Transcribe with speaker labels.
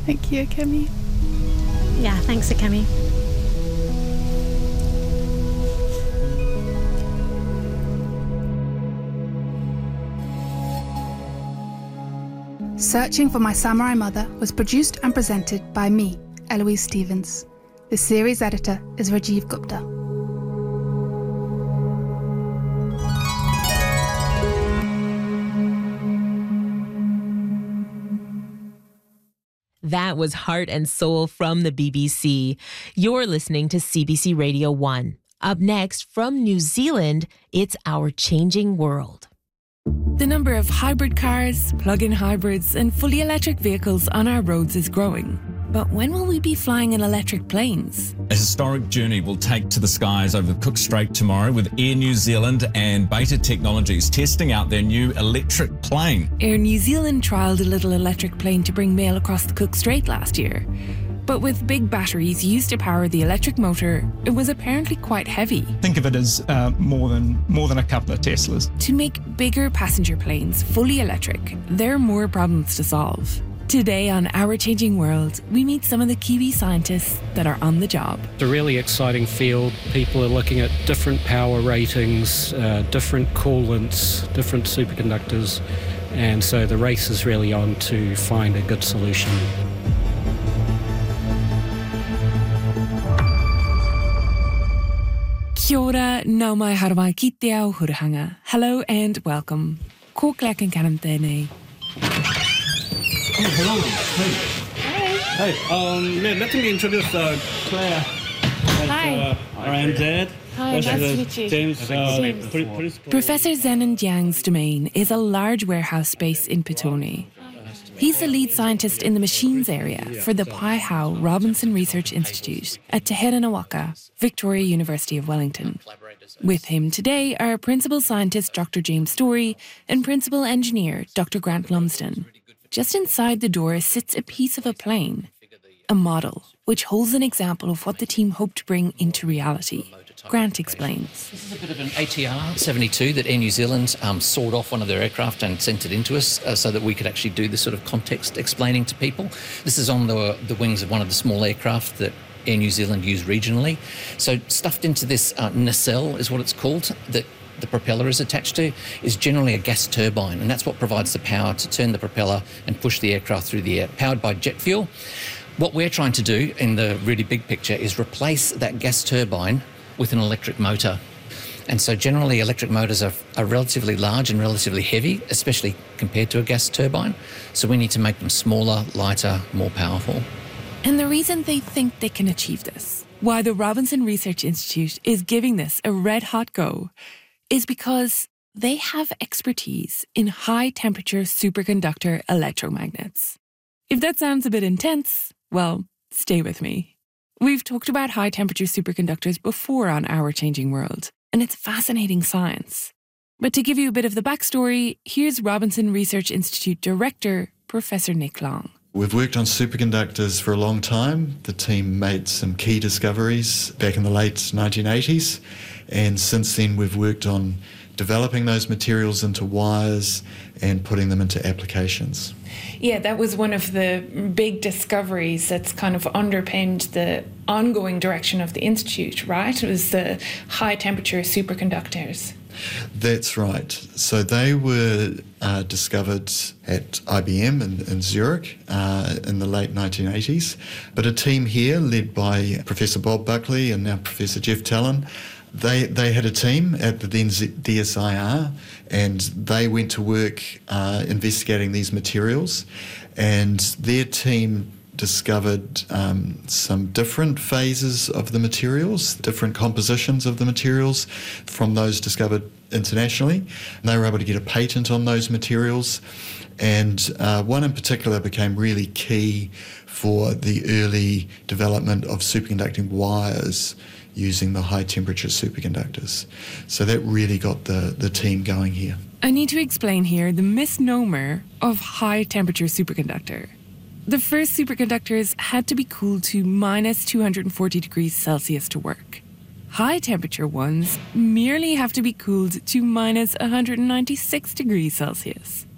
Speaker 1: Thank you, Akemi.
Speaker 2: Yeah, thanks, Akemi.
Speaker 1: Searching for My Samurai Mother was produced and presented by me, Eloise Stevens. The series editor is Rajiv Gupta.
Speaker 3: That was Heart and Soul from the BBC. You're listening to CBC Radio 1. Up next, from New Zealand, it's Our Changing World.
Speaker 4: The number of hybrid cars, plug-in hybrids, and fully electric vehicles on our roads is growing. But when will we be flying in electric planes?
Speaker 5: A historic journey will take to the skies over Cook Strait tomorrow with Air New Zealand and Beta Technologies testing out their new electric plane.
Speaker 4: Air New Zealand trialled a little electric plane to bring mail across the Cook Strait last year. But with big batteries used to power the electric motor, it was apparently quite heavy.
Speaker 6: Think of it as more than a couple of Teslas.
Speaker 4: To make bigger passenger planes fully electric, there are more problems to solve. Today on Our Changing World, we meet some of the Kiwi scientists that are on the job.
Speaker 7: It's a really exciting field. People are looking at different power ratings, different coolants, different superconductors, and so the race is really on to find a good solution.
Speaker 4: Kia ora, nau mai harawai ki te ao hurahanga. Hello and welcome. Ko Claire and Karen tēnei.
Speaker 8: Oh, hello. Hey. Hey. Let me introduce Claire.
Speaker 4: Hi.
Speaker 8: And Dad.
Speaker 4: Hi, nice to meet you.
Speaker 8: James.
Speaker 4: Professor Zenon Jiang's domain is a large warehouse space in Petone. He's the lead scientist in the machines area for the Pai Hao Robinson Research Institute at Te Heranawaka, Victoria University of Wellington. With him today are Principal Scientist Dr. James Story and Principal Engineer Dr. Grant Lumsden. Just inside the door sits a piece of a plane, a model, which holds an example of what the team hoped to bring into reality. Grant explains.
Speaker 9: This is a bit of an ATR 72 that Air New Zealand sawed off one of their aircraft and sent it into us so that we could actually do this sort of context explaining to people. This is on the wings of one of the small aircraft that Air New Zealand use regionally. So stuffed into this nacelle is what it's called, that the propeller is attached to, is generally a gas turbine, and that's what provides the power to turn the propeller and push the aircraft through the air, powered by jet fuel. What we're trying to do in the really big picture is replace that gas turbine with an electric motor. And so generally electric motors are relatively large and relatively heavy, especially compared to a gas turbine. So we need to make them smaller, lighter, more powerful.
Speaker 4: And the reason they think they can achieve this, why the Robinson Research Institute is giving this a red-hot go, is because they have expertise in high-temperature superconductor electromagnets. If that sounds a bit intense, well, stay with me. We've talked about high-temperature superconductors before on Our Changing World, and it's fascinating science. But to give you a bit of the backstory, here's Robinson Research Institute Director, Professor Nick Long.
Speaker 10: We've worked on superconductors for a long time. The team made some key discoveries back in the late 1980s, and since then we've worked on developing those materials into wires and putting them into applications.
Speaker 11: Yeah, that was one of the big discoveries that's kind of underpinned the ongoing direction of the Institute, right? It was the high-temperature superconductors.
Speaker 10: That's right. So they were discovered at IBM in Zurich in the late 1980s. But a team here led by Professor Bob Buckley and now Professor Jeff Talon, they had a team at the then DSIR, and they went to work investigating these materials, and their team discovered some different phases of the materials, different compositions of the materials from those discovered internationally. And they were able to get a patent on those materials, and one in particular became really key for the early development of superconducting wires using the high-temperature superconductors. So that really got the team going here.
Speaker 4: I need to explain here the misnomer of high-temperature superconductor. The first superconductors had to be cooled to minus 240 degrees Celsius to work. High-temperature ones merely have to be cooled to minus 196 degrees Celsius.